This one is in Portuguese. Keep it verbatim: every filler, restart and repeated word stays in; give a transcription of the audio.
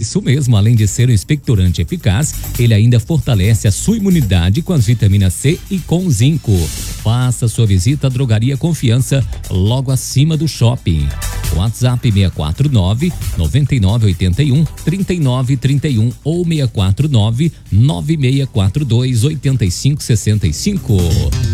Isso mesmo, além de ser um expectorante eficaz, ele ainda fortalece a sua imunidade com as vitaminas C e com zinco. Faça sua visita à Drogaria Confiança, logo acima do shopping. WhatsApp seis quatro nove, nove nove oito um, três nove três um ou seis quatro nove, nove seis quatro dois, oito cinco seis cinco.